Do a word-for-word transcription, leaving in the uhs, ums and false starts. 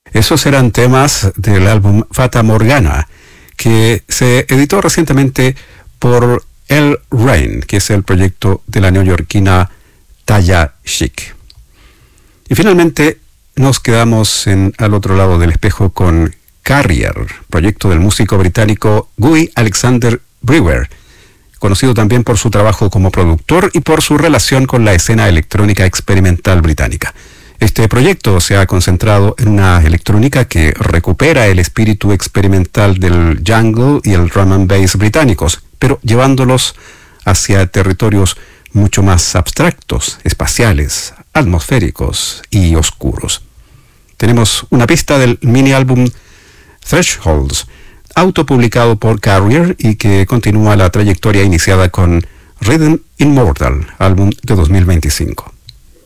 Esos eran temas del álbum Fata Morgana, que se editó recientemente por El Rain, que es el proyecto de la neoyorquina Taya Chic. Y finalmente nos quedamos en, al otro lado del espejo con Carrier, proyecto del músico británico Guy Alexander Brewer, conocido también por su trabajo como productor y por su relación con la escena electrónica experimental británica. Este proyecto se ha concentrado en una electrónica que recupera el espíritu experimental del jungle y el drum and bass británicos, pero llevándolos hacia territorios mucho más abstractos, espaciales, atmosféricos y oscuros. Tenemos una pista del mini álbum Thresholds, autopublicado por Carrier y que continúa la trayectoria iniciada con Rhythm Immortal, álbum de dos mil veinticinco.